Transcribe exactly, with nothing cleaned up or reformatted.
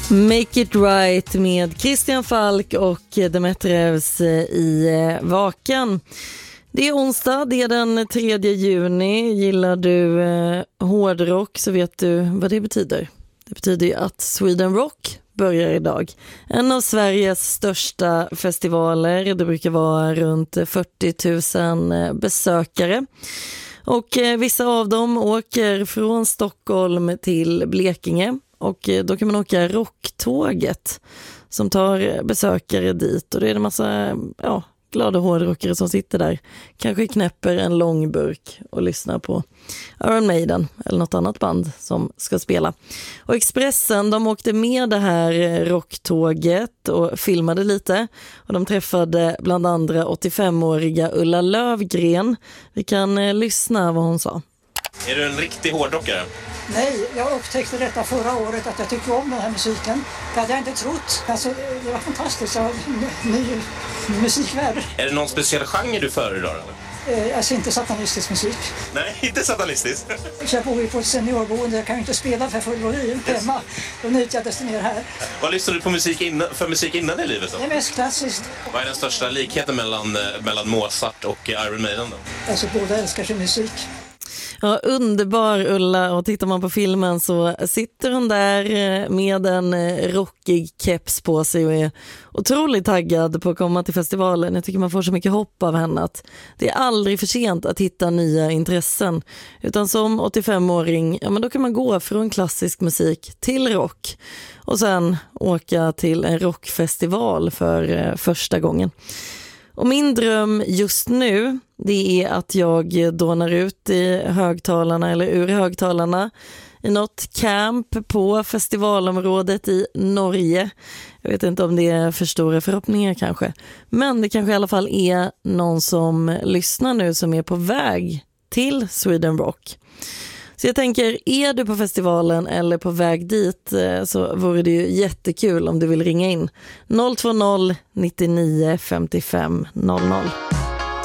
Make it right med Christian Falk och Demetrevs i Vakan. Det är onsdag, det är den tredje juni. Gillar du eh, hårdrock så vet du vad det betyder. Det betyder ju att Sweden Rock börjar idag. En av Sveriges största festivaler. Det brukar vara runt fyrtio tusen besökare. Och eh, vissa av dem åker från Stockholm till Blekinge. Och då kan man åka rocktåget som tar besökare dit. Och det är en massa ja, glada hårdrockare som sitter där. Kanske knäpper en lång burk och lyssnar på Iron Maiden eller något annat band som ska spela. Och Expressen, de åkte med det här rocktåget och filmade lite. Och de träffade bland andra åttiofemåriga Ulla Lövgren. Vi kan lyssna vad hon sa. Är du en riktig hårdrockare? Nej, jag upptäckte detta förra året att jag tycker om den här musiken. Det hade jag inte trott. Alltså, det var fantastiskt. Ny musikvärld. Är det någon speciell genre du föredrar eller? Eh, alltså inte satanistisk musik. Nej, inte satanistisk. Jag bor ju på ett seniorboende. Jag kan ju inte spela för full volym hemma. Då nyttjades det ner här. Vad lyssnar du på musik innan, för musik innan i livet då? Det är mest klassiskt. Vad är den största likheten mellan, mellan Mozart och Iron Maiden då? Alltså båda älskar sin musik. Ja, underbar Ulla, och tittar man på filmen så sitter hon där med en rockig keps på sig och är otroligt taggad på att komma till festivalen. Jag tycker man får så mycket hopp av henne att det är aldrig för sent att hitta nya intressen. Utan som åttiofemåring, ja men då kan man gå från klassisk musik till rock och sen åka till en rockfestival för första gången. Och min dröm just nu, det är att jag dånar ut i högtalarna eller ur högtalarna i något camp på festivalområdet i Norge. Jag vet inte om det är för stora förhoppningar kanske. Men det kanske i alla fall är någon som lyssnar nu som är på väg till Sweden Rock. Så jag tänker, är du på festivalen eller på väg dit så vore det ju jättekul om du vill ringa in. noll två noll nittionio femtiofem noll noll.